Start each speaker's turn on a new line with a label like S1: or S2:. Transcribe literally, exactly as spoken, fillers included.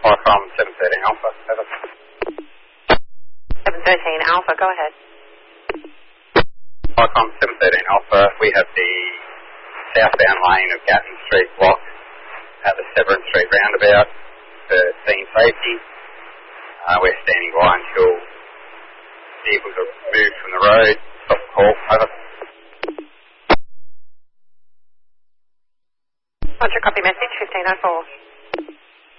S1: Qualcomm seven thirteen Alpha. Over.
S2: seven thirteen Alpha, go ahead.
S1: Qualcomm seven thirteen Alpha, we have the southbound lane of Gatton Street blocked at the Severn Street roundabout for scene safety. Uh, we're standing by until vehicles are moved from the road. Stop the call. Over.
S2: Roger, copy message, fifteen oh four.